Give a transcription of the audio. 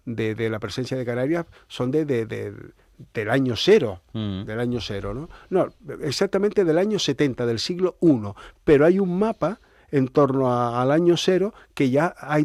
de la presencia de Canarias son del año cero, Mm. del año cero, ¿no? No, exactamente del año 70, del siglo I, pero hay un mapa en torno al año cero que ya hay